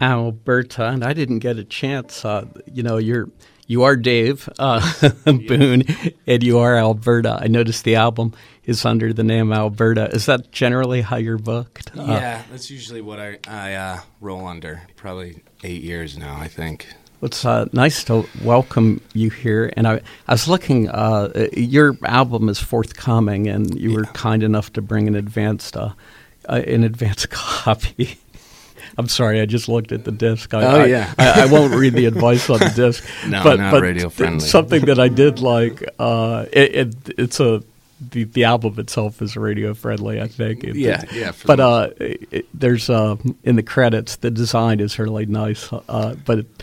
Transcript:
Alberta, and I didn't get a chance. You are Dave Boone, and you are Alberta. I noticed the album is under the name Alberta. Is that generally how you're booked? Yeah, that's usually what I roll under. Probably 8 years now, I think. It's nice to welcome you here. And I was looking, your album is forthcoming, and you were kind enough to bring an advanced copy. I'm sorry, I just looked at the disc. I won't read the advice on the disc. No, but, not but radio friendly. Something that I did like, the album itself is radio friendly, I think. There's in the credits, the design is really nice. But